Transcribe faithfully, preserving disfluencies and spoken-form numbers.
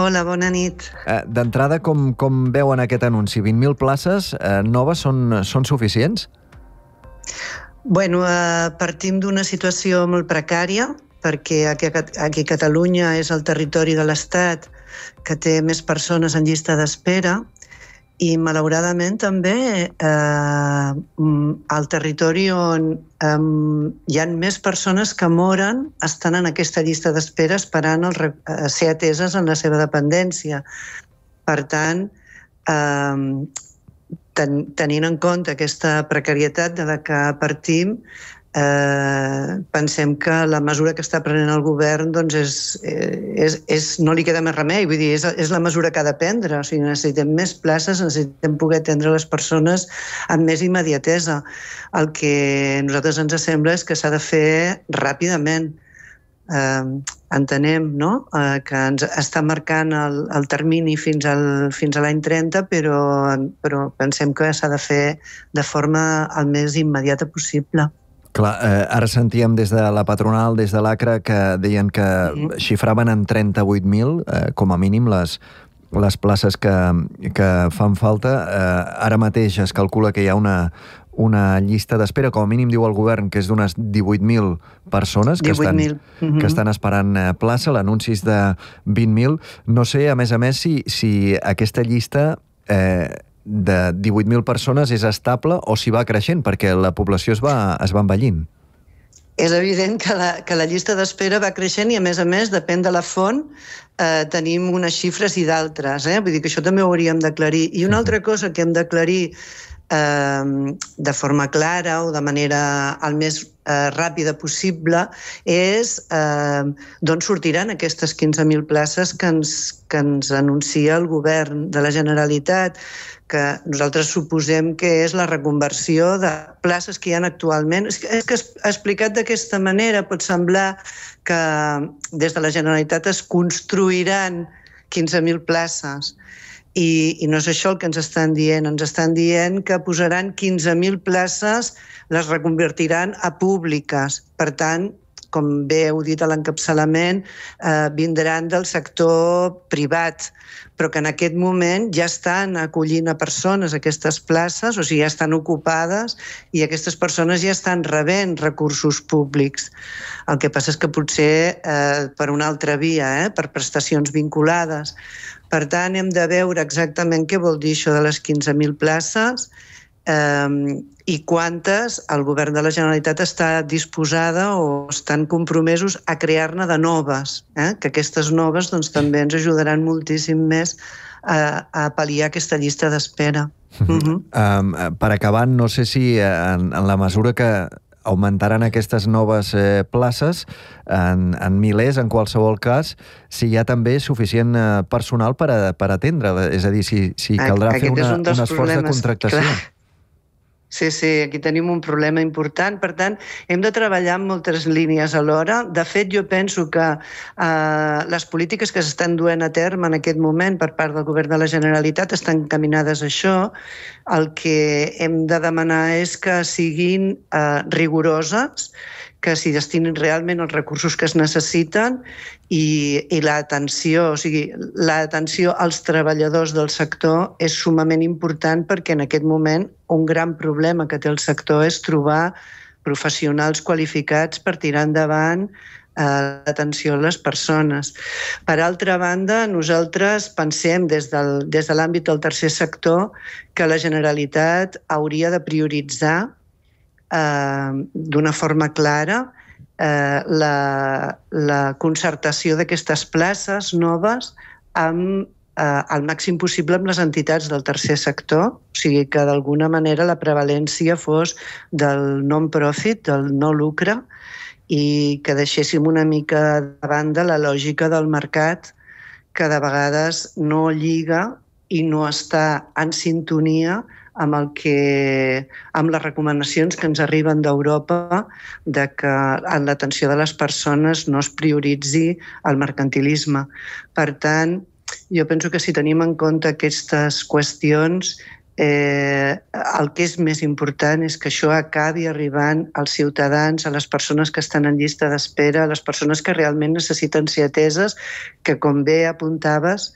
Hola, bona nit. Eh, D'entrada, com, com veuen aquest anunci? vint mil places eh, noves són, són suficients? Bueno, eh, partim d'una situació molt precària, perquè aquí, aquí a Catalunya és el territori de l'Estat que té més persones en llista d'espera i, malauradament, també eh, el territori on eh, hi ha més persones que moren estan en aquesta llista d'espera esperant el, eh, ser ateses en la seva dependència. Per tant, eh, ten, tenint en compte aquesta precarietat de la que partim, eh, pensem que la mesura que està prenent el govern doncs és, és, és, no li queda més remei, vull dir, és, és la mesura que ha de prendre. O sigui, necessitem més places, necessitem poder atendre les persones amb més immediatesa. El que a nosaltres ens sembla és que s'ha de fer ràpidament. Eh, entenem, no?, eh, que ens està marcant el, el termini fins, al, fins a l'any trenta, però, però pensem que s'ha de fer de forma el més immediata possible. Clar, eh, ara sentíem des de la patronal, des de l'Acra, que deien que mm. xifraven en trenta-vuit mil, eh, com a mínim, les, les places que, que fan falta. Eh, ara mateix es calcula que hi ha una, una llista d'espera, com a mínim diu el govern, que és d'unes divuit mil persones que estan, mm-hmm. que estan esperant plaça. L'anunci és de vint mil. No sé, a més a més, si, si aquesta llista eh, de divuit mil persones és estable o si va creixent, perquè la població es va, es va envellint. És evident que la, que la llista d'espera va creixent i, a més a més, depèn de la font, eh, tenim unes xifres i d'altres. Eh? Vull dir que això també ho hauríem d'aclarir. I una altra cosa que hem d'aclarir eh, de forma clara o de manera el més eh, ràpida possible és eh, d'on sortiran aquestes quinze mil places que ens, que ens anuncia el govern de la Generalitat, que nosaltres suposem que és la reconversió de places que hi ha actualment. És que, és que explicat d'aquesta manera pot semblar que des de la Generalitat es construiran quinze mil places i, i no és això el que ens estan dient. Ens estan dient que posaran quinze mil places, les reconvertiran a públiques. Per tant, com bé heu dit a l'encapçalament, eh, vindran del sector privat, però que en aquest moment ja estan acollint a persones aquestes places, o sigui, ja estan ocupades i aquestes persones ja estan rebent recursos públics. El que passa és que potser eh, per una altra via, eh, per prestacions vinculades. Per tant, hem de veure exactament què vol dir això de les quinze mil places eh, i quantes el govern de la Generalitat està disposada o estan compromesos a crear-ne de noves, eh? Que aquestes noves doncs, també ens ajudaran moltíssim més a, a pal·liar aquesta llista d'espera. Uh-huh. Um, per acabar, no sé si en, en la mesura que augmentaran aquestes noves eh, places en, en milers, en qualsevol cas, si hi ha també suficient eh, personal per, a, per atendre, és a dir, si, si caldrà Aquest fer una, un, un esforç problemes, de contractació. Clar. Sí, sí, aquí tenim un problema important. Per tant, hem de treballar en moltes línies alhora. De fet, jo penso que eh, les polítiques que s'estan duent a terme en aquest moment per part del govern de la Generalitat estan encaminades a això. El que hem de demanar és que siguin eh, rigoroses, que s'hi destinin realment els recursos que es necessiten i, i l'atenció, o sigui, l'atenció als treballadors del sector és sumament important perquè en aquest moment un gran problema que té el sector és trobar professionals qualificats per tirar endavant eh, l'atenció a les persones. Per altra banda, nosaltres pensem des, del, des de l'àmbit del tercer sector que la Generalitat hauria de prioritzar Eh, d'una forma clara eh, la, la concertació d'aquestes places noves amb, eh, al màxim possible amb les entitats del tercer sector, o sigui que d'alguna manera la prevalència fos del non-profit, del no lucre, i que deixéssim una mica de banda la lògica del mercat que de vegades no lliga i no està en sintonia amb, el que, amb les recomanacions que ens arriben d'Europa de que en l'atenció de les persones no es prioritzi el mercantilisme. Per tant, jo penso que si tenim en compte aquestes qüestions, eh, el que és més important és que això acabi arribant als ciutadans, a les persones que estan en llista d'espera, a les persones que realment necessiten ser ateses, que com bé apuntaves,